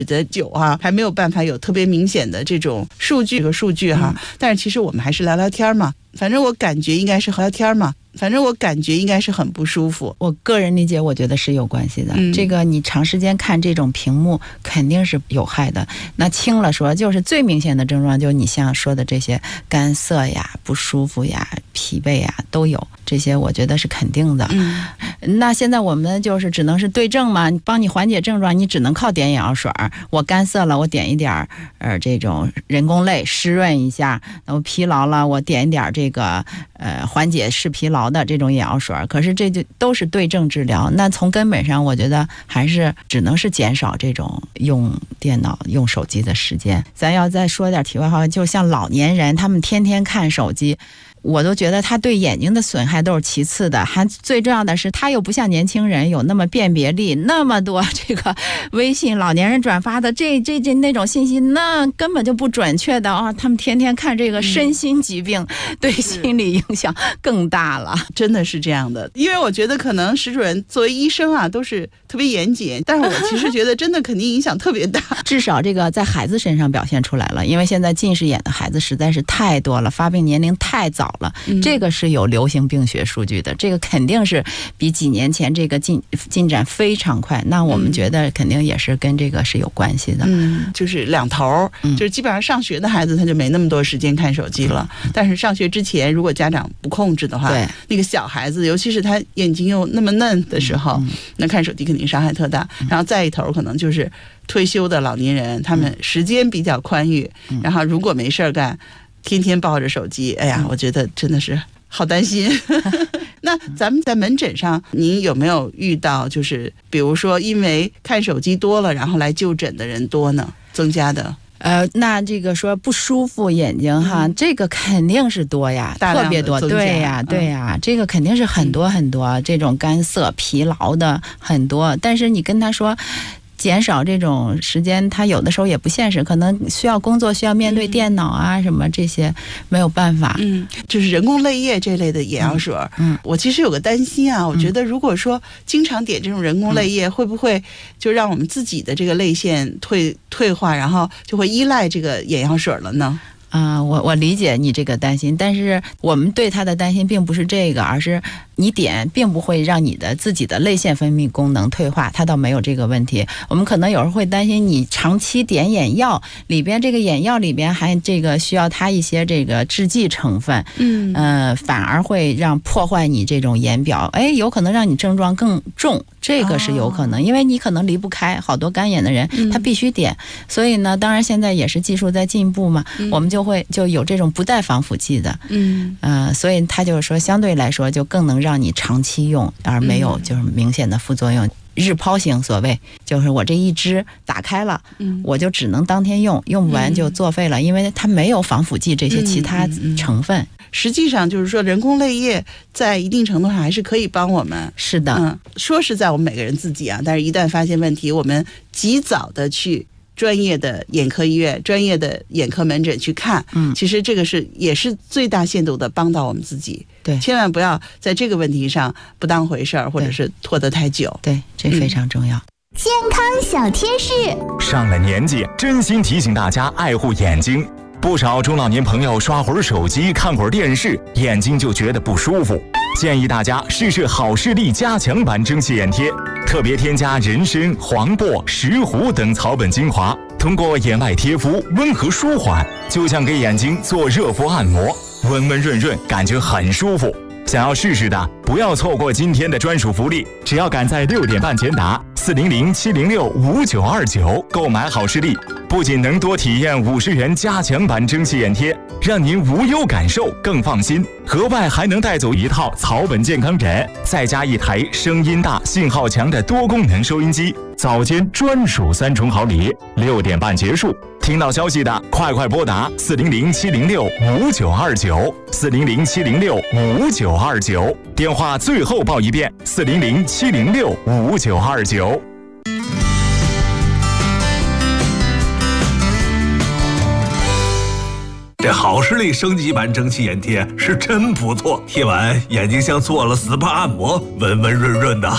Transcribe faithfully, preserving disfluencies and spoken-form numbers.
的久哈，还没有办法有特别明显的这种数据和数据哈、嗯。但是其实我们还是聊聊天嘛，反正我感觉应该是聊天嘛。反正我感觉应该是很不舒服。 我个人理解，我觉得是有关系的、嗯、这个你长时间看这种屏幕肯定是有害的。那轻了说，就是最明显的症状就是你像说的这些干涩呀、不舒服呀、疲惫呀都有，这些我觉得是肯定的、嗯、那现在我们就是只能是对症嘛，帮你缓解症状，你只能靠点眼药水。我干涩了，我点一点呃这种人工泪湿润一下，我疲劳了，我点一点这个呃缓解视疲劳的这种眼药水，可是这就都是对症治疗。那从根本上我觉得还是只能是减少这种用电脑用手机的时间。咱要再说点题外话，就像老年人他们天天看手机，我都觉得他对眼睛的损害都是其次的，还最重要的是他又不像年轻人有那么辨别力，那么多这个微信老年人转发的这这这那种信息，那根本就不准确的啊！他们天天看这个身心疾病，嗯、对心理影响更大了， 真的是这样的。因为我觉得可能石主任作为医生啊，都是特别严谨，但是我其实觉得真的肯定影响特别大。 至少这个在孩子身上表现出来了，因为现在近视眼的孩子实在是太多了，发病年龄太早了。嗯、这个是有流行病学数据的，这个肯定是比几年前这个进进展非常快。那我们觉得肯定也是跟这个是有关系的。 嗯，就是两头，嗯、就是基本上上学的孩子他就没那么多时间看手机了，嗯、但是上学之前如果家长不控制的话，对那个小孩子，尤其是他眼睛又那么嫩的时候，嗯、那看手机肯定伤害特大。嗯、然后再一头可能就是退休的老年人，他们时间比较宽裕，嗯、然后如果没事干。天天抱着手机，哎呀，我觉得真的是好担心。那咱们在门诊上，您有没有遇到就是比如说因为看手机多了，然后来就诊的人多呢？增加的？ 呃，那这个说不舒服眼睛哈，嗯、这个肯定是多呀，特别多，对呀，对呀，嗯、这个肯定是很多很多，嗯、这种干涩、疲劳的很多。但是你跟他说。减少这种时间，他有的时候也不现实，可能需要工作，需要面对电脑啊、嗯、什么这些，没有办法。 嗯，就是人工泪液这类的眼药水。嗯，我其实有个担心啊，我觉得如果说经常点这种人工泪液，嗯、会不会就让我们自己的这个泪腺退退化，然后就会依赖这个眼药水了呢？ 啊、呃，我我理解你这个担心，但是我们对他的担心并不是这个，而是你点并不会让你的自己的泪腺分泌功能退化，它倒没有这个问题。我们可能有时候会担心你长期点眼药里边，这个眼药里边还这个需要它一些这个制剂成分，嗯，呃，反而会让破坏你这种眼表，哎，有可能让你症状更重。这个是有可能，因为你可能离不开，好多干眼的人他必须点，所以呢，当然现在也是技术在进步嘛，我们就会就有这种不带防腐剂的，嗯，呃，所以他就是说相对来说就更能让你长期用，而没有就是明显的副作用。日抛型所谓就是我这一支打开了，嗯，我就只能当天用，用不完就作废了，嗯、因为它没有防腐剂这些其他成分。嗯嗯嗯实际上就是说，人工泪液在一定程度上还是可以帮我们。 是的， 嗯，说实在，我们每个人自己啊，但是一旦发现问题，我们及早的去专业的眼科医院、专业的眼科门诊去看，嗯，其实这个是也是最大限度的帮到我们自己。 对， 千万不要在这个问题上不当回事儿，或者是拖得太久。 对，这非常重要。嗯、 健康小贴士， 上了年纪，真心提醒大家爱护眼睛。不少中老年朋友刷会儿手机、看会儿电视，眼睛就觉得不舒服。建议大家试试好视力加强版蒸汽眼贴，特别添加人参、黄柏、石斛等草本精华，通过眼外贴敷温和舒缓，就像给眼睛做热敷按摩，温温润润，感觉很舒服。想要试试的，不要错过今天的专属福利，只要赶在六点半前打四零零七零六五九二九购买好视力，不仅能多体验五十元加强版蒸汽眼贴，让您无忧感受更放心，额外还能带走一套草本健康枕，再加一台声音大、信号强的多功能收音机，早间专属三重好礼。六点半结束，听到消息的快快拨打四零零七零六五九二九四零零七零六五九二九，电话最后报一遍四零零七零六五九二九。 这好视力升级版蒸汽眼贴是真不错，贴完眼睛像做了 S P A 按摩，温温润润的。